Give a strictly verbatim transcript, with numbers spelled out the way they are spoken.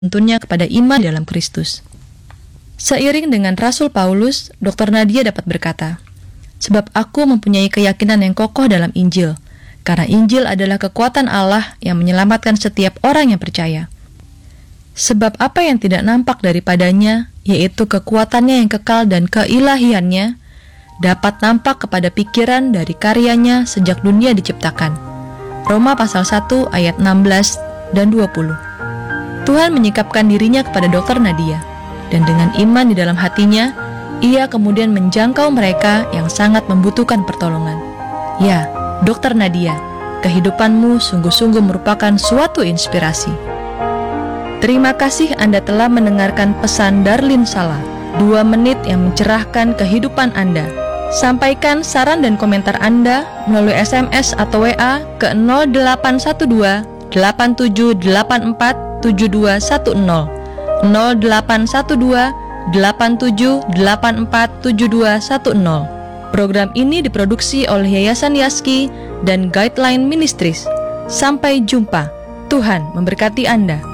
tentunya kepada iman dalam Kristus. Seiring dengan Rasul Paulus, dokter Nadia dapat berkata, "Sebab aku mempunyai keyakinan yang kokoh dalam Injil, karena Injil adalah kekuatan Allah yang menyelamatkan setiap orang yang percaya. Sebab apa yang tidak nampak daripadanya, yaitu kekuatannya yang kekal dan keilahiannya, dapat nampak kepada pikiran dari karyanya sejak dunia diciptakan." Roma pasal satu ayat enam belas dan dua puluh. Tuhan menyikapkan dirinya kepada dokter Nadia, dan dengan iman di dalam hatinya, ia kemudian menjangkau mereka yang sangat membutuhkan pertolongan. Ya, dokter Nadia, kehidupanmu sungguh-sungguh merupakan suatu inspirasi. Terima kasih Anda telah mendengarkan pesan Darlin Sala, dua menit yang mencerahkan kehidupan Anda. Sampaikan saran dan komentar Anda melalui S M S atau W A ke nol delapan satu dua delapan tujuh delapan empat tujuh dua satu nol. nol delapan satu dua delapan tujuh delapan empat tujuh dua satu nol. Program ini diproduksi oleh Yayasan Yaski dan Guideline Ministries. Sampai jumpa. Tuhan memberkati Anda.